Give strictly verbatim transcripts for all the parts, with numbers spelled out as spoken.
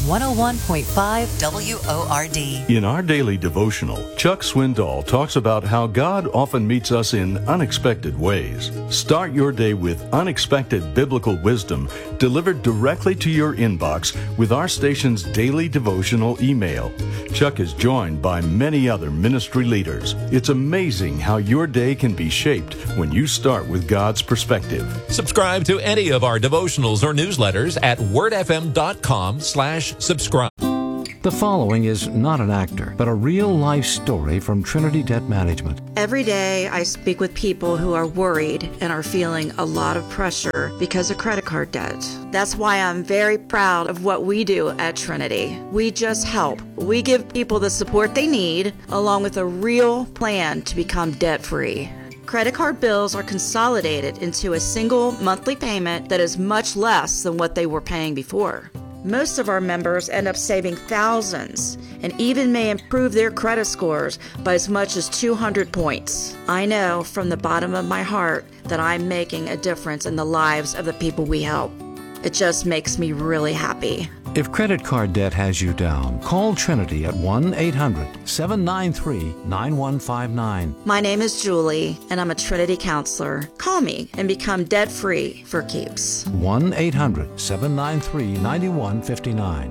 one oh one point five W O R D. In our daily devotional, Chuck Swindoll talks about how God often meets us in unexpected ways. Start your day with unexpected biblical wisdom delivered directly to your inbox with our station's daily devotional email. Chuck is joined by many other ministry leaders. It's amazing how your day can be shaped when you start with God's perspective. Subscribe to any of our devotionals or newsletters at wordfm.com slash subscribe. The following is not an actor, but a real-life story from Trinity Debt Management. Every day I speak with people who are worried and are feeling a lot of pressure because of credit card debt. That's why I'm very proud of what we do at Trinity. We just help. We give people the support they need, along with a real plan to become debt-free. Credit card bills are consolidated into a single monthly payment that is much less than what they were paying before. Most of our members end up saving thousands and even may improve their credit scores by as much as two hundred points. I know from the bottom of my heart that I'm making a difference in the lives of the people we help. It just makes me really happy. If credit card debt has you down, call Trinity at one eight hundred seven nine three nine one five nine. My name is Julie, and I'm a Trinity counselor. Call me and become debt-free for keeps. one eight hundred seven nine three nine one five nine.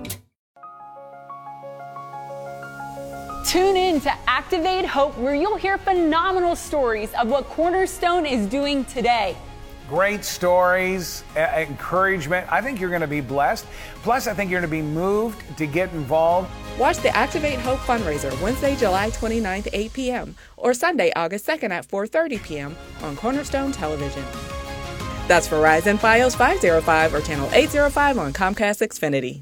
Tune in to Activate Hope, where you'll hear phenomenal stories of what Cornerstone is doing today. Great stories, uh, encouragement. I think you're going to be blessed. Plus, I think you're going to be moved to get involved. Watch the Activate Hope fundraiser Wednesday, July twenty-ninth, eight p.m. or Sunday, August second at four thirty p.m. on Cornerstone Television. That's Verizon Fios five oh five or Channel eight oh five on Comcast Xfinity.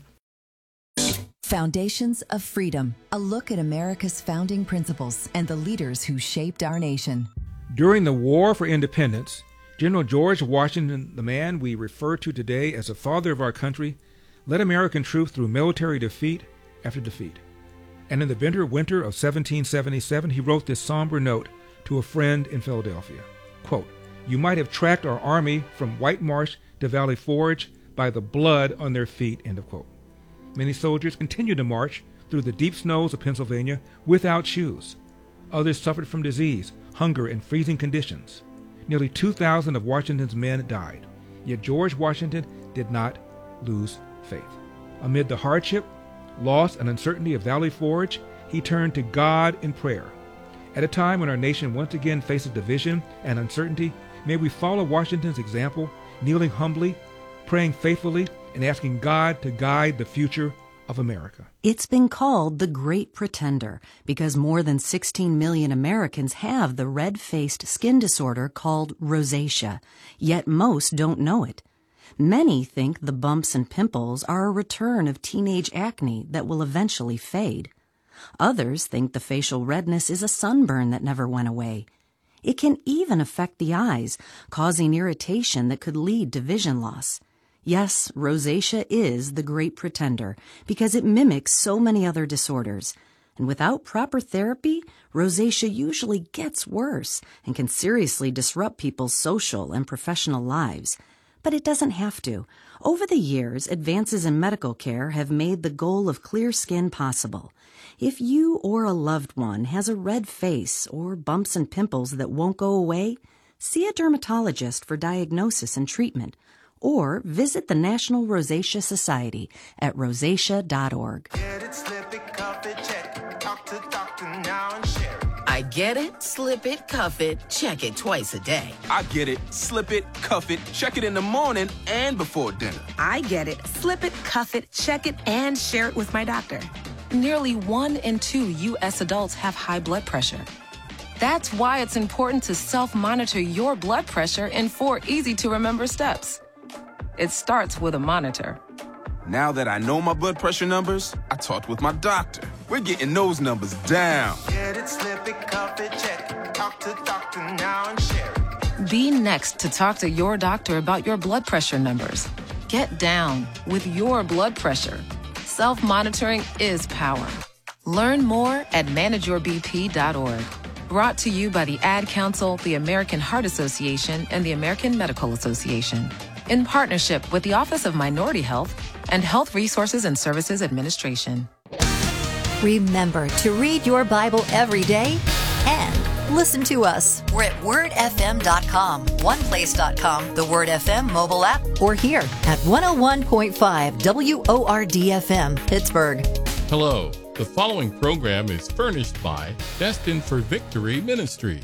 Foundations of Freedom, a look at America's founding principles and the leaders who shaped our nation. During the War for Independence, General George Washington, the man we refer to today as the father of our country, led American troops through military defeat after defeat. And in the bitter winter of seventeen seventy-seven, he wrote this somber note to a friend in Philadelphia. Quote, "You might have tracked our army from White Marsh to Valley Forge by the blood on their feet," end of quote. Many soldiers continued to march through the deep snows of Pennsylvania without shoes. Others suffered from disease, hunger, and freezing conditions. Nearly two thousand of Washington's men died, yet George Washington did not lose faith. Amid the hardship, loss, and uncertainty of Valley Forge, he turned to God in prayer. At a time when our nation once again faces division and uncertainty, may we follow Washington's example, kneeling humbly, praying faithfully, and asking God to guide the future of America. It's been called the Great Pretender because more than sixteen million Americans have the red-faced skin disorder called rosacea, yet most don't know it. Many think the bumps and pimples are a return of teenage acne that will eventually fade. Others think the facial redness is a sunburn that never went away. It can even affect the eyes, causing irritation that could lead to vision loss. Yes, rosacea is the great pretender because it mimics so many other disorders. And without proper therapy, rosacea usually gets worse and can seriously disrupt people's social and professional lives. But it doesn't have to. Over the years, advances in medical care have made the goal of clear skin possible. If you or a loved one has a red face or bumps and pimples that won't go away, see a dermatologist for diagnosis and treatment. Or visit the National Rosacea Society at rosacea dot org. I get it, slip it, cuff it, check it twice a day. I get it, slip it, cuff it, check it in the morning and before dinner. I get it, slip it, cuff it, check it, and share it with my doctor. Nearly one in two U S adults have high blood pressure. That's why it's important to self-monitor your blood pressure in four easy-to-remember steps. It starts with a monitor. Now that I know my blood pressure numbers, I talked with my doctor. We're getting those numbers down. Get it, slip it, cuff it, check it. Talk to doctor now and share it. Be next to talk to your doctor about your blood pressure numbers. Get down with your blood pressure. Self-monitoring is power. Learn more at manage your b p dot org. Brought to you by the Ad Council, the American Heart Association, and the American Medical Association. In partnership with the Office of Minority Health and Health Resources and Services Administration. Remember to read your Bible every day and listen to us. We're at word f m dot com, one place dot com, the Word F M mobile app, or here at one oh one point five W O R D F M, Pittsburgh. Hello. The following program is furnished by Destined for Victory Ministry.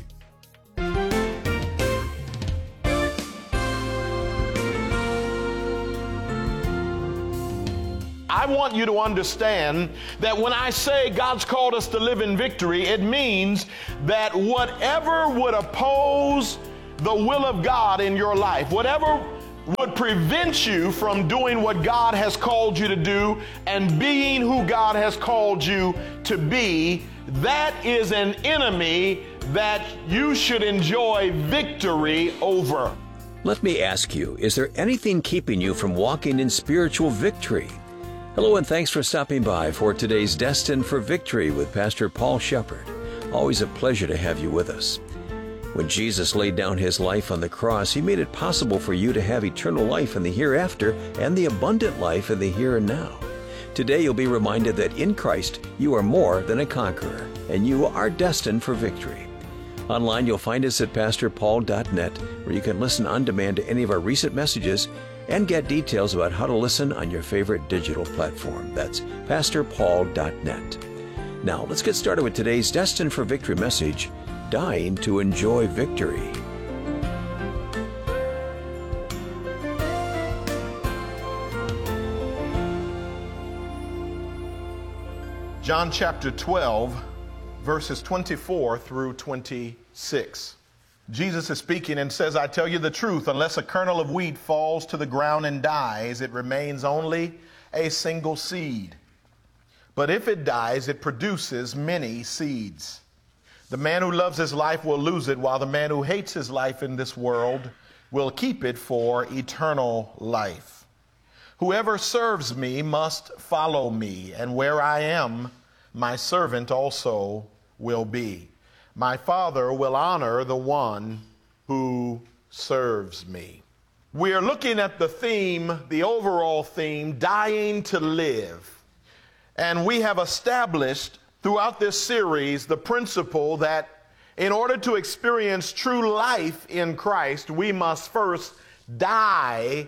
I want you to understand that when I say God's called us to live in victory, it means that whatever would oppose the will of God in your life, whatever would prevent you from doing what God has called you to do and being who God has called you to be, that is an enemy that you should enjoy victory over. Let me ask you, is there anything keeping you from walking in spiritual victory? Hello and thanks for stopping by for today's Destined for Victory with Pastor Paul Shepard. Always a pleasure to have you with us. When Jesus laid down his life on the cross, he made it possible for you to have eternal life in the hereafter and the abundant life in the here and now. Today you'll be reminded that in Christ you are more than a conqueror, and you are destined for victory. Online you'll find us at pastor paul dot net, where you can listen on demand to any of our recent messages and get details about how to listen on your favorite digital platform. That's pastor paul dot net. Now let's get started with today's Destined for Victory message, Dying to Enjoy Victory. John chapter twelve, verses twenty-four through twenty-six. Jesus is speaking and says, I tell you the truth, unless a kernel of wheat falls to the ground and dies, it remains only a single seed. But if it dies, it produces many seeds. The man who loves his life will lose it, while the man who hates his life in this world will keep it for eternal life. Whoever serves me must follow me, and where I am, my servant also will be. My Father will honor the one who serves me. We are looking at the theme, the overall theme, dying to live. And we have established throughout this series the principle that in order to experience true life in Christ, we must first die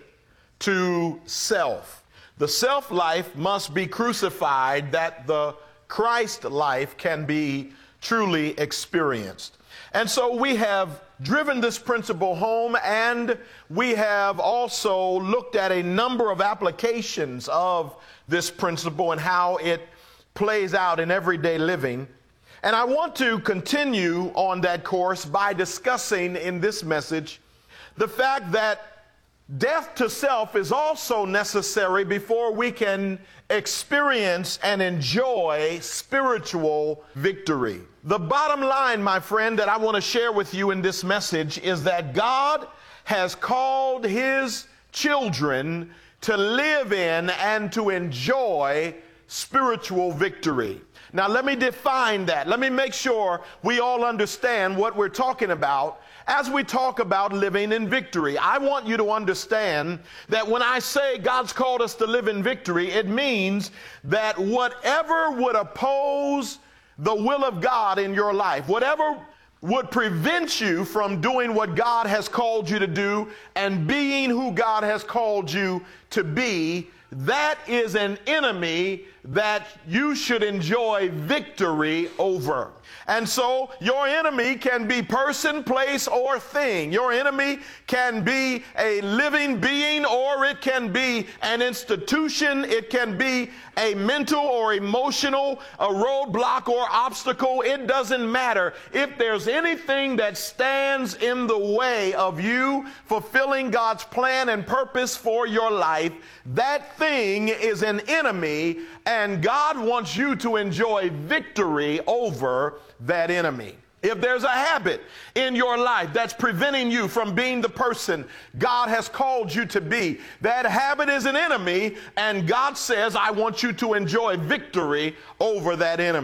to self. The self life must be crucified that the Christ life can be truly experienced. And so we have driven this principle home, and we have also looked at a number of applications of this principle and how it plays out in everyday living. And I want to continue on that course by discussing in this message the fact that death to self is also necessary before we can experience and enjoy spiritual victory. The bottom line, my friend, that I want to share with you in this message is that God has called his children to live in and to enjoy spiritual victory. Now, let me define that. Let me make sure we all understand what we're talking about as we talk about living in victory. I want you to understand that when I say God's called us to live in victory, it means that whatever would oppose the will of God in your life, whatever would prevent you from doing what God has called you to do and being who God has called you to be, that is an enemy that you should enjoy victory over. And so your enemy can be person, place, or thing. Your enemy can be a living being, or it can be an institution. It can be a mental or emotional, a roadblock or obstacle. It doesn't matter. If there's anything that stands in the way of you fulfilling God's plan and purpose for your life, that thing is an enemy, and God wants you to enjoy victory over that enemy. If there's a habit in your life that's preventing you from being the person God has called you to be, that habit is an enemy, and God says, I want you to enjoy victory over that enemy.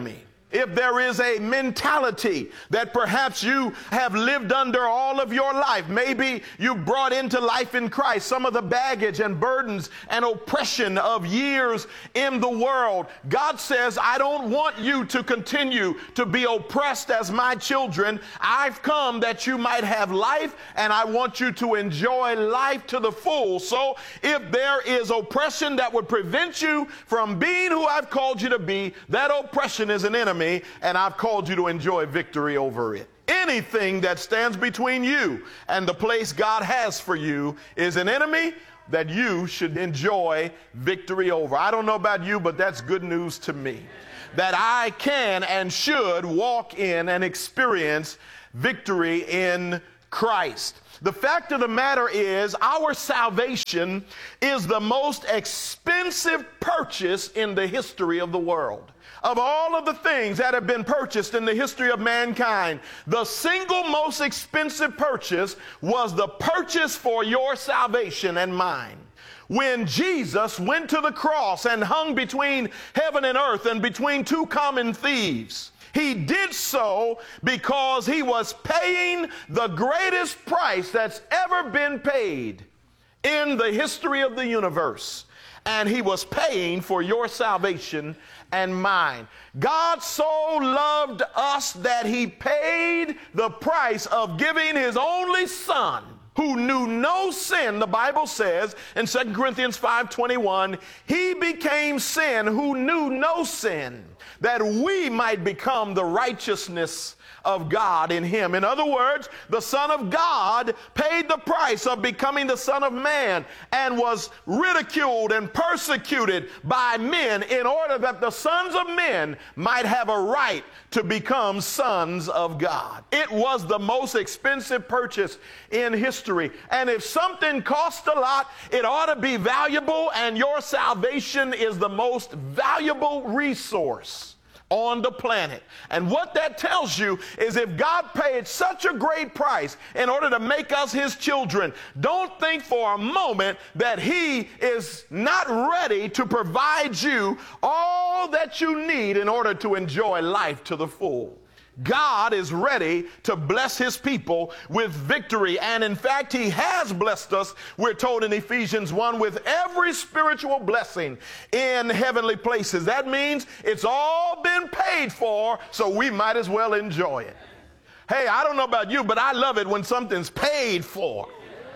if there is a mentality that perhaps you have lived under all of your life, maybe you brought into life in Christ some of the baggage and burdens and oppression of years in the world, God says, I don't want you to continue to be oppressed as my children. I've come that you might have life, and I want you to enjoy life to the full. So if there is oppression that would prevent you from being who I've called you to be, that oppression is an enemy. And I've called you to enjoy victory over it. Anything that stands between you and the place God has for you is an enemy that you should enjoy victory over. I don't know about you, but that's good news to me, that I can and should walk in and experience victory in Christ. The fact of the matter is, our salvation is the most expensive purchase in the history of the world. Of all of the things that have been purchased in the history of mankind, the single most expensive purchase was the purchase for your salvation and mine. When Jesus went to the cross and hung between heaven and earth and between two common thieves, he did so because he was paying the greatest price that's ever been paid in the history of the universe. And he was paying for your salvation and mine. God so loved us that he paid the price of giving his only son, who knew no sin. The Bible says in Second Corinthians five twenty-one, he became sin who knew no sin, that we might become the righteousness of God in him. In other words, the Son of God paid the price of becoming the Son of Man and was ridiculed and persecuted by men in order that the sons of men might have a right to become sons of God. It was the most expensive purchase in history. And if something costs a lot, it ought to be valuable, and your salvation is the most valuable resource on the planet. And what that tells you is, if God paid such a great price in order to make us his children, don't think for a moment that he is not ready to provide you all that you need in order to enjoy life to the full. God is ready to bless his people with victory. And in fact, he has blessed us, we're told in Ephesians one, with every spiritual blessing in heavenly places. That means it's all been paid for, so we might as well enjoy it. Hey, I don't know about you, but I love it when something's paid for.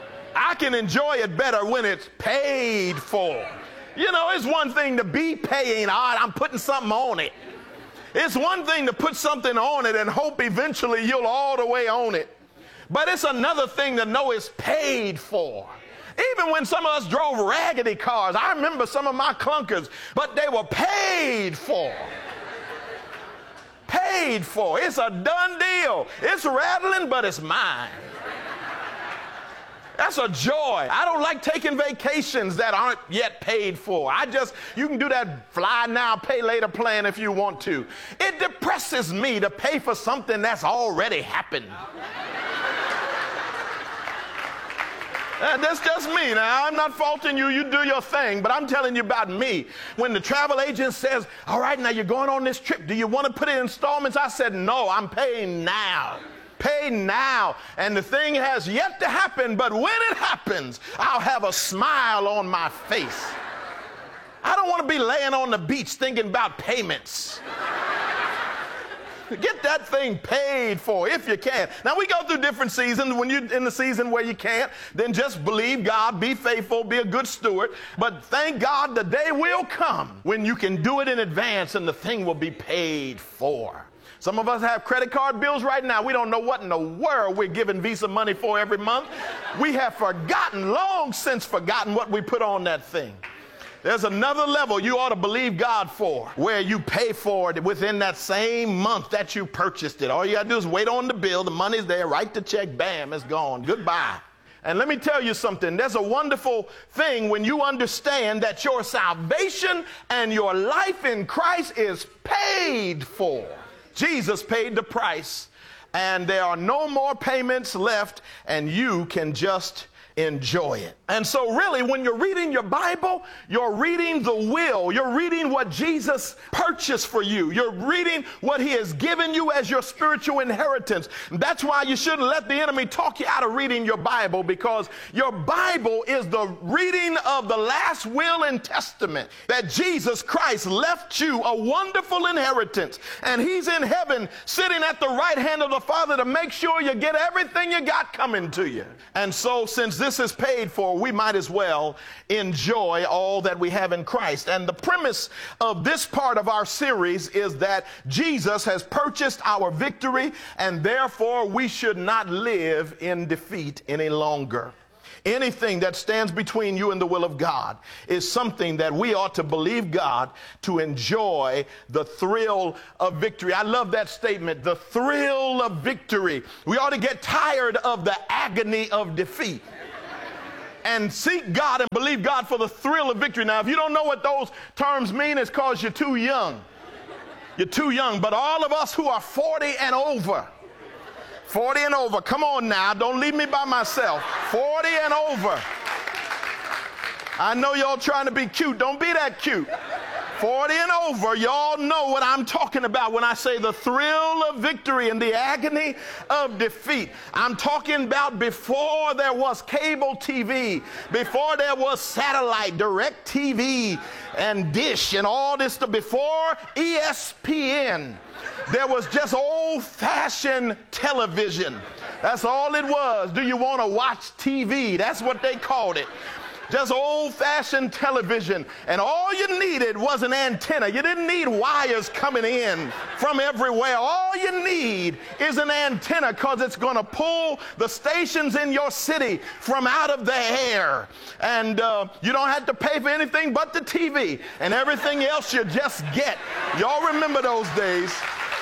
I can enjoy it better when it's paid for. You know, it's one thing to be paying, all right, I'm putting something on it. It's one thing to put something on it and hope eventually you'll all the way own it. But it's another thing to know it's paid for. Even when some of us drove raggedy cars, I remember some of my clunkers, but they were paid for. Paid for. It's a done deal. It's rattling, but it's mine. That's a joy. I don't like taking vacations that aren't yet paid for. I just, you can do that fly now, pay later plan if you want to. It depresses me to pay for something that's already happened. Uh, that's just me. Now, I'm not faulting you. You do your thing. But I'm telling you about me. When the travel agent says, all right, now you're going on this trip. Do you want to put it in installments? I said, no, I'm paying now. Pay now. And the thing has yet to happen, but when it happens, I'll have a smile on my face. I don't want to be laying on the beach thinking about payments. Get that thing paid for if you can. Now, we go through different seasons. When you're in the season where you can't, then just believe God, be faithful, be a good steward. But thank God the day will come when you can do it in advance and the thing will be paid for. Some of us have credit card bills right now. We don't know what in the world we're giving Visa money for every month. We have forgotten, long since forgotten what we put on that thing. There's another level you ought to believe God for, where you pay for it within that same month that you purchased it. All you got to do is wait on the bill. The money's there. Write the check. Bam, it's gone. Goodbye. And let me tell you something. There's a wonderful thing when you understand that your salvation and your life in Christ is paid for. Jesus paid the price, and there are no more payments left, and you can just enjoy it. And so really, when you're reading your Bible, you're reading the will. You're reading what Jesus purchased for you. You're reading what he has given you as your spiritual inheritance. And that's why you shouldn't let the enemy talk you out of reading your Bible, because your Bible is the reading of the last will and testament that Jesus Christ left you, a wonderful inheritance. And he's in heaven sitting at the right hand of the Father to make sure you get everything you got coming to you. And so since this is paid for, we might as well enjoy all that we have in Christ. And the premise of this part of our series is that Jesus has purchased our victory, and therefore we should not live in defeat any longer. Anything that stands between you and the will of God is something that we ought to believe God to enjoy the thrill of victory. I love that statement, the thrill of victory. We ought to get tired of the agony of defeat and seek God and believe God for the thrill of victory. Now, if you don't know what those terms mean, it's because you're too young. You're too young. But all of us who are forty and over, forty and over, come on now, don't leave me by myself. forty and over. I know y'all trying to be cute. Don't be that cute. forty and over, y'all know what I'm talking about when I say the thrill of victory and the agony of defeat. I'm talking about before there was cable T V, before there was satellite, direct T V, and dish and all this stuff, before E S P N. There was just old-fashioned television. That's all it was. Do you want to watch T V? That's what they called it. Just old-fashioned television. And all you needed was an antenna. You didn't need wires coming in from everywhere. All you need is an antenna, because it's going to pull the stations in your city from out of the air. And uh, you don't have to pay for anything but the T V. And everything else you just get. Y'all remember those days.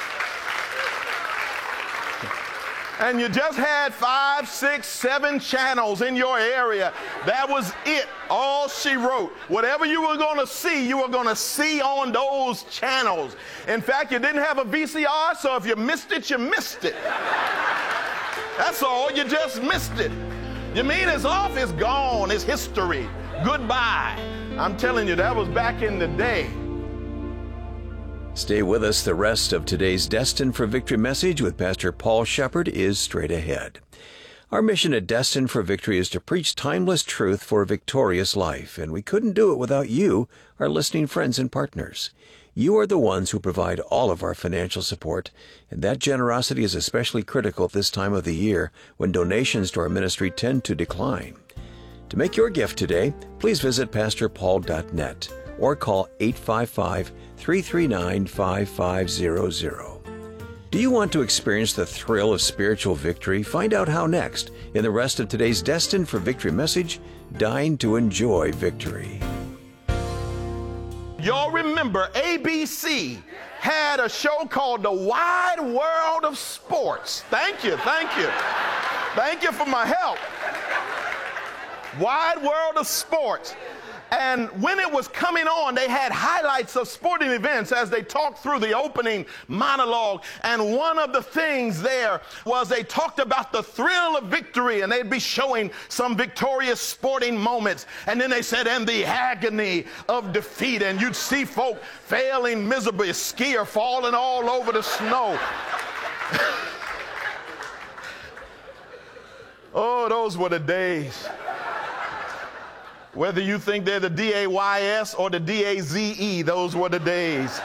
And you just had five, six, seven channels in your area. That was it. All she wrote. Whatever you were going to see, you were going to see on those channels. In fact, you didn't have a V C R, so if you missed it, you missed it. That's all. You just missed it. You mean it's off, it's gone, it's history. Goodbye. I'm telling you, that was back in the day. Stay with us. The rest of today's Destined for Victory message with Pastor Paul Shepard is straight ahead. Our mission at Destined for Victory is to preach timeless truth for a victorious life, and we couldn't do it without you, our listening friends and partners. You are the ones who provide all of our financial support, and that generosity is especially critical at this time of the year when donations to our ministry tend to decline. To make your gift today, please visit pastor paul dot net or call eight five five, three three nine, five five zero zero. Do you want to experience the thrill of spiritual victory? Find out how next in the rest of today's Destined for Victory message, Dying to Enjoy Victory. Y'all remember A B C had a show called The Wide World of Sports. Thank you, thank you. Thank you for my help. Wide World of Sports. And when it was coming on, they had highlights of sporting events as they talked through the opening monologue. And one of the things there was they talked about the thrill of victory, and they'd be showing some victorious sporting moments. And then they said, and the agony of defeat. And you'd see folk failing miserably, a skier falling all over the snow. Oh, those were the days. Whether you think they're the D A Y S or the D A Z E, those were the days.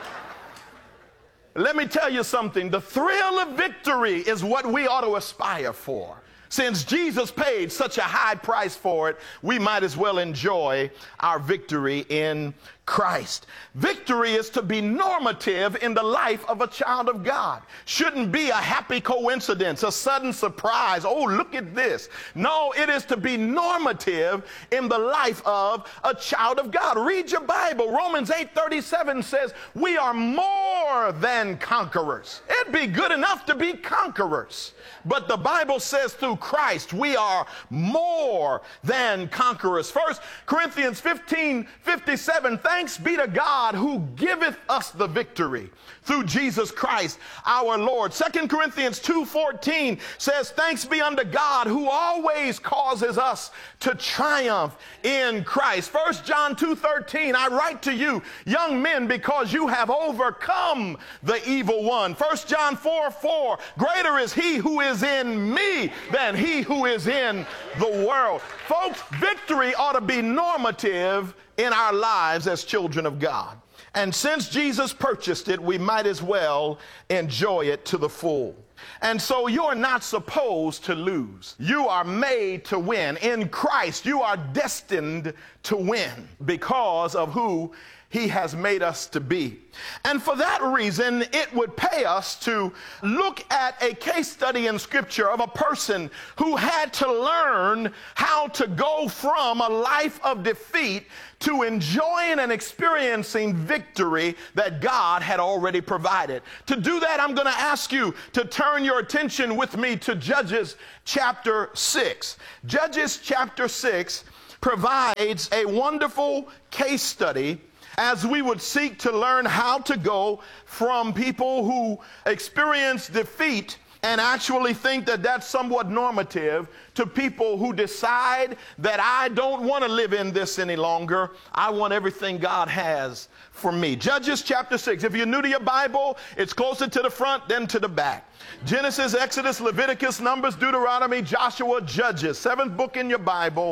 Let me tell you something. The thrill of victory is what we ought to aspire for. Since Jesus paid such a high price for it, we might as well enjoy our victory in Christ. Victory is to be normative in the life of a child of God. Shouldn't be a happy coincidence, a sudden surprise. Oh, look at this. No, it is to be normative in the life of a child of God. Read your Bible. Romans eight thirty-seven says we are more than conquerors. It'd be good enough to be conquerors. But the Bible says through Christ we are more than conquerors. First Corinthians fifteen fifty-seven, thank thanks be to God who giveth us the victory through Jesus Christ our Lord. Second Corinthians two fourteen says, thanks be unto God who always causes us to triumph in Christ. First John two thirteen, I write to you, young men, because you have overcome the evil one. First John four four, greater is he who is in me than he who is in the world. Folks, victory ought to be normative in our lives as children of God. And since Jesus purchased it, we might as well enjoy it to the full. And so you're not supposed to lose. You are made to win. In Christ, you are destined to win because of who he has made us to be. And for that reason, it would pay us to look at a case study in Scripture of a person who had to learn how to go from a life of defeat to enjoying and experiencing victory that God had already provided. To do that, I'm going to ask you to turn your attention with me to Judges chapter six. Judges chapter six provides a wonderful case study as we would seek to learn how to go from people who experience defeat and actually think that that's somewhat normative to people who decide that I don't want to live in this any longer. I want everything God has for me. Judges chapter six. If you're new to your Bible, it's closer to the front than to the back. Genesis, Exodus, Leviticus, Numbers, Deuteronomy, Joshua, Judges. Seventh book in your Bible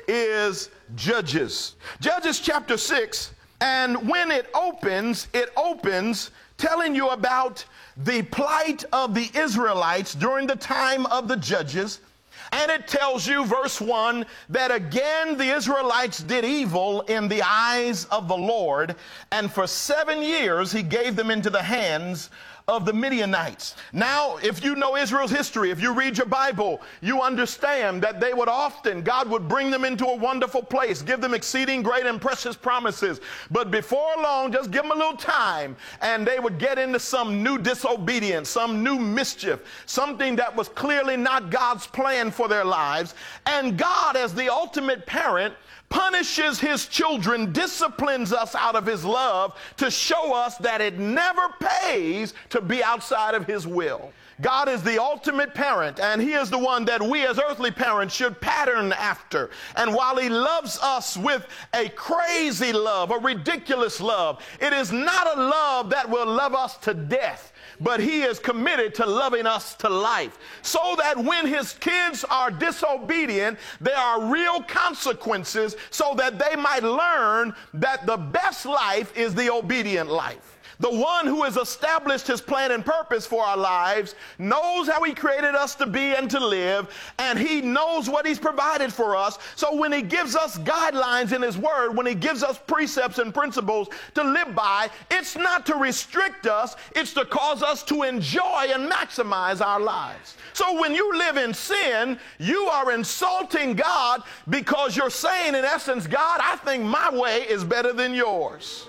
is Judges. Judges chapter six. And when it opens, it opens telling you about the plight of the Israelites during the time of the judges. And it tells you, verse one, that again the Israelites did evil in the eyes of the Lord, and for seven years he gave them into the hands of the Midianites. Now, if you know Israel's history, if you read your Bible, you understand that they would often, God would bring them into a wonderful place, give them exceeding great and precious promises. But before long, just give them a little time, and they would get into some new disobedience, some new mischief, something that was clearly not God's plan for their lives. And God, as the ultimate parent, punishes his children, disciplines us out of his love to show us that it never pays to be outside of his will. God is the ultimate parent, and he is the one that we as earthly parents should pattern after. And while he loves us with a crazy love, a ridiculous love, it is not a love that will love us to death, but he is committed to loving us to life, so that when his kids are disobedient, there are real consequences, so that they might learn that the best life is the obedient life. The one who has established his plan and purpose for our lives knows how he created us to be and to live, and he knows what he's provided for us. So when he gives us guidelines in his word, when he gives us precepts and principles to live by, it's not to restrict us, it's to cause us to enjoy and maximize our lives. So when you live in sin, you are insulting God, because you're saying, in essence, God, I think my way is better than yours.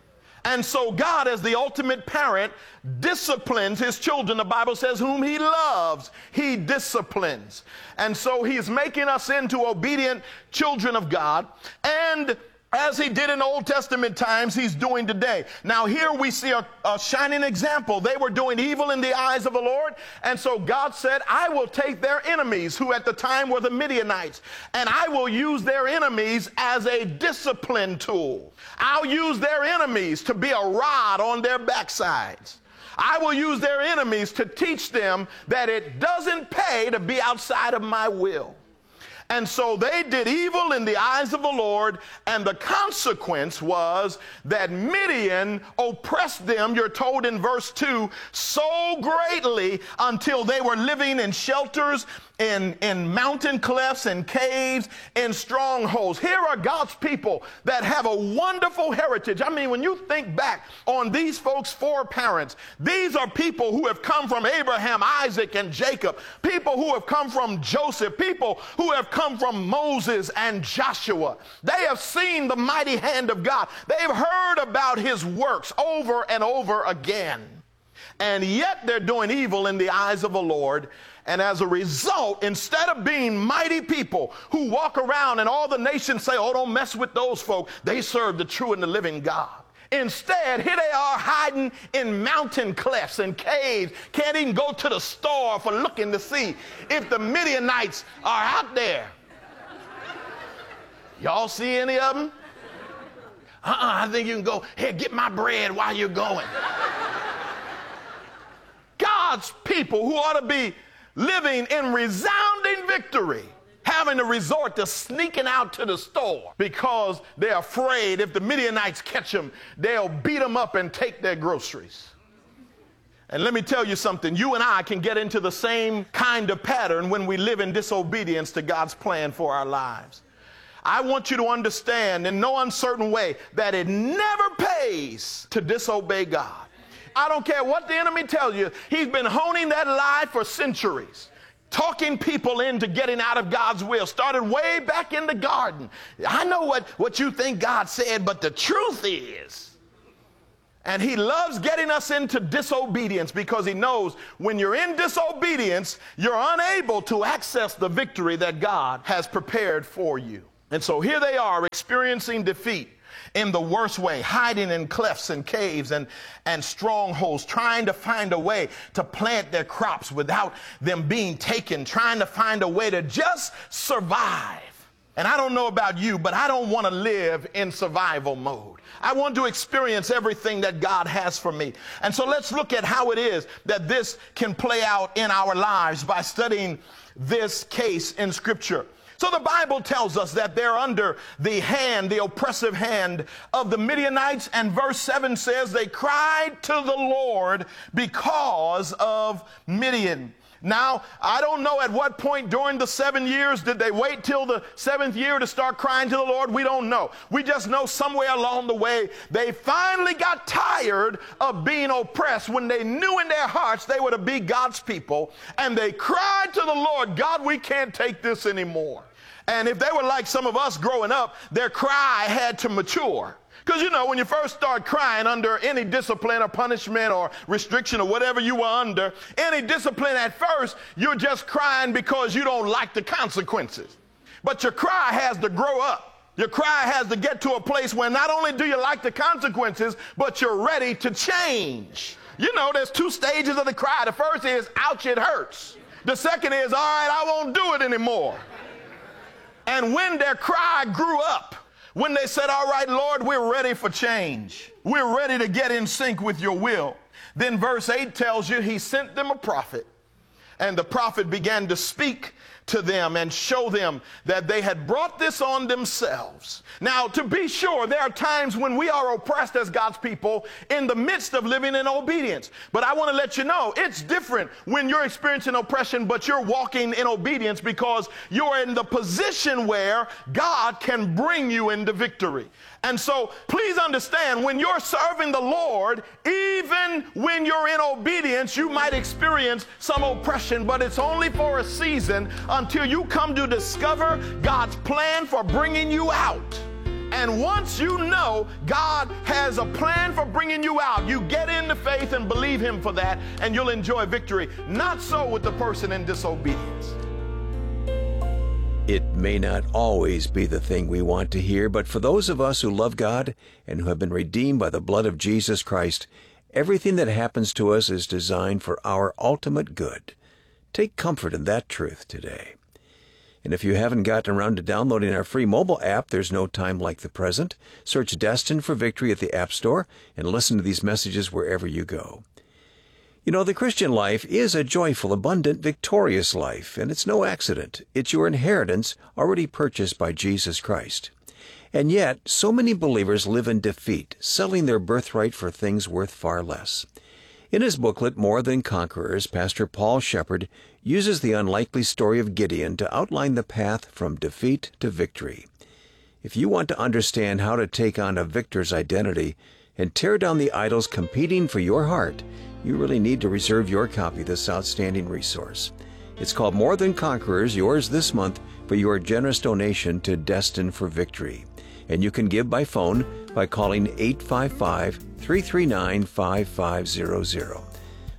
And so God, as the ultimate parent, disciplines his children. The Bible says, whom he loves, he disciplines. And so he's making us into obedient children of God. And as he did in Old Testament times, he's doing today. Now here we see a, a shining example. They were doing evil in the eyes of the Lord. And so God said, I will take their enemies, who at the time were the Midianites, and I will use their enemies as a discipline tool. I'll use their enemies to be a rod on their backsides. I will use their enemies to teach them that it doesn't pay to be outside of my will. And so they did evil in the eyes of the Lord, and the consequence was that Midian oppressed them, you're told in verse two, so greatly until they were living in shelters, in, in mountain clefts and caves, in strongholds. Here are God's people that have a wonderful heritage. I mean, when you think back on these folks' foreparents, these are people who have come from Abraham, Isaac, and Jacob, people who have come from Joseph, people who have come from Moses and Joshua. They have seen the mighty hand of God. They've heard about his works over and over again. And yet they're doing evil in the eyes of the Lord. And as a result, instead of being mighty people who walk around and all the nations say, oh, don't mess with those folk, they serve the true and the living God. Instead, here they are hiding in mountain clefts and caves, can't even go to the store for looking to see if the Midianites are out there. Y'all see any of them? Uh-uh, I think you can go, here, get my bread while you're going. God's people who ought to be living in resounding victory, having to resort to sneaking out to the store because they're afraid if the Midianites catch them, they'll beat them up and take their groceries. And let me tell you something, you and I can get into the same kind of pattern when we live in disobedience to God's plan for our lives. I want you to understand in no uncertain way that it never pays to disobey God. I don't care what the enemy tells you. He's been honing that lie for centuries, talking people into getting out of God's will. Started way back in the garden. I know what, what you think God said, but the truth is. And he loves getting us into disobedience because he knows when you're in disobedience, you're unable to access the victory that God has prepared for you. And so here they are experiencing defeat in the worst way, hiding in clefts and caves and, and strongholds, trying to find a way to plant their crops without them being taken, trying to find a way to just survive. And I don't know about you, but I don't want to live in survival mode. I want to experience everything that God has for me. And so let's look at how it is that this can play out in our lives by studying this case in Scripture. So the Bible tells us that they're under the hand, the oppressive hand of the Midianites, and verse seven says they cried to the Lord because of Midian. Now, I don't know at what point during the seven years did they wait till the seventh year to start crying to the Lord. We don't know. We just know somewhere along the way they finally got tired of being oppressed when they knew in their hearts they were to be God's people, and they cried to the Lord, God, we can't take this anymore. And if they were like some of us growing up, their cry had to mature. Because, you know, when you first start crying under any discipline or punishment or restriction or whatever you were under, any discipline at first, you're just crying because you don't like the consequences. But your cry has to grow up. Your cry has to get to a place where not only do you like the consequences, but you're ready to change. You know, there's two stages of the cry. The first is, ouch, it hurts. The second is, all right, I won't do it anymore. And when their cry grew up, when they said, all right, Lord, we're ready for change, we're ready to get in sync with your will, then verse eight tells you he sent them a prophet, and the prophet began to speak to them and show them that they had brought this on themselves. Now, to be sure, there are times when we are oppressed as God's people in the midst of living in obedience. But I want to let you know, it's different when you're experiencing oppression, but you're walking in obedience because you're in the position where God can bring you into victory. And so please understand, when you're serving the Lord, even when you're in obedience, you might experience some oppression, but it's only for a season until you come to discover God's plan for bringing you out. And once you know God has a plan for bringing you out, you get into faith and believe him for that, and you'll enjoy victory. Not so with the person in disobedience. It may not always be the thing we want to hear, but for those of us who love God and who have been redeemed by the blood of Jesus Christ, everything that happens to us is designed for our ultimate good. Take comfort in that truth today. And if you haven't gotten around to downloading our free mobile app, there's no time like the present. Search Destined for Victory at the App Store and listen to these messages wherever you go. You know, the Christian life is a joyful, abundant, victorious life, and it's no accident. It's your inheritance already purchased by Jesus Christ. And yet, so many believers live in defeat, selling their birthright for things worth far less. In his booklet, More Than Conquerors, Pastor Paul Shepard uses the unlikely story of Gideon to outline the path from defeat to victory. If you want to understand how to take on a victor's identity and tear down the idols competing for your heart, you really need to reserve your copy of this outstanding resource. It's called More Than Conquerors, yours this month for your generous donation to Destined for Victory. And you can give by phone by calling eight five five, three three nine, five five zero zero.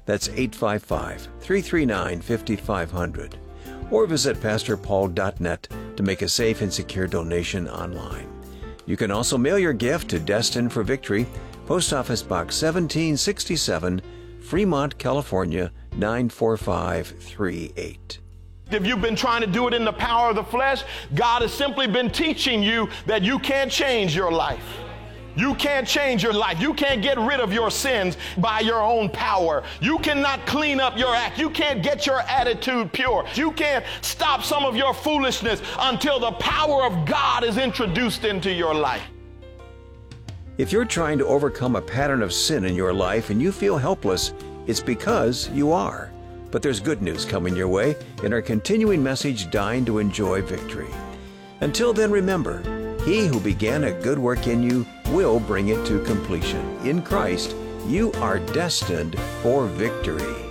That's eight five five, three three nine, five five zero zero. Or visit pastor paul dot net to make a safe and secure donation online. You can also mail your gift to Destined for Victory, Post Office Box seventeen sixty-seven, Fremont, California, nine four five three eight. If you've been trying to do it in the power of the flesh, God has simply been teaching you that you can't change your life. You can't change your life. You can't get rid of your sins by your own power. You cannot clean up your act. You can't get your attitude pure. You can't stop some of your foolishness until the power of God is introduced into your life. If you're trying to overcome a pattern of sin in your life and you feel helpless, it's because you are. But there's good news coming your way in our continuing message, Dying to Enjoy Victory. Until then, remember, He who began a good work in you will bring it to completion. In Christ, you are destined for victory.